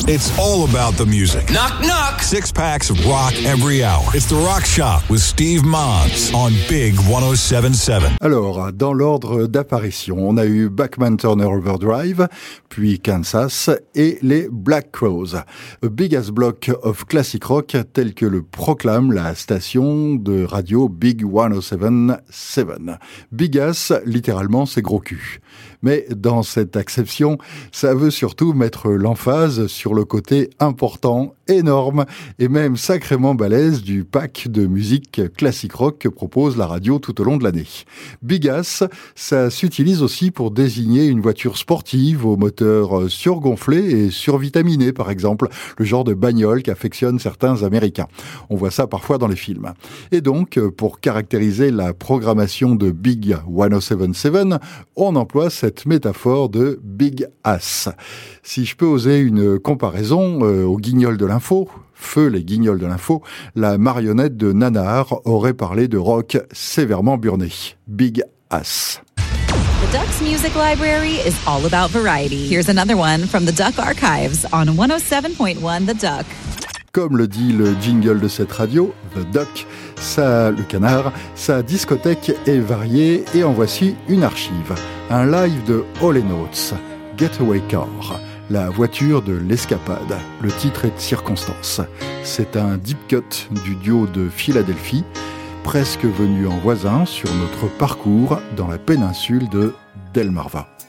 It's all about the music. Knock, knock. 6 packs of rock every hour. It's The Rock Shop with Steve Mons on Big 107.7. Alors, dans l'ordre d'apparition, on a eu Bachman Turner Overdrive, puis Kansas et les Black Crowes. A Big Ass Block of Classic Rock, tel que le proclame la station de radio Big 107.7. Big Ass, littéralement, c'est gros cul. Mais dans cette acception, ça veut surtout mettre l'emphase sur le côté important, énorme et même sacrément balèze du pack de musique classique rock que propose la radio tout au long de l'année. Big Ass, ça s'utilise aussi pour désigner une voiture sportive au moteur surgonflé et survitaminé, par exemple, le genre de bagnole qu'affectionnent certains Américains. On voit ça parfois dans les films. Et donc, pour caractériser la programmation de Big 107.7, on emploie cette métaphore de Big Ass. Si je peux oser une comparaison au guignol de l'info, feu les guignols de l'info, la marionnette de Nanar aurait parlé de rock sévèrement burné. Big Ass. The Duck's music library is all about variety. Here's another one from the Duck Archives on 107.1 The Duck. Comme le dit le jingle de cette radio, The Duck, le canard, sa discothèque est variée et en voici une archive. Un live de Hall & Oates, Getaway Car, la voiture de l'escapade. Le titre est de circonstance. C'est un deep cut du duo de Philadelphie, presque venu en voisin sur notre parcours dans la péninsule de Delmarva.